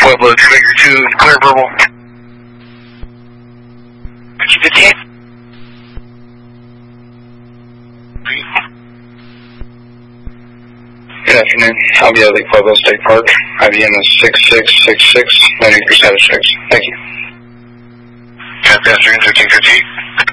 Pueblo, Trigger 2, clear verbal. 15. Good afternoon. I'll be at Lake Pueblo State Park. IBM is 6666, 90% of 6. Thank you. Good afternoon, 1350.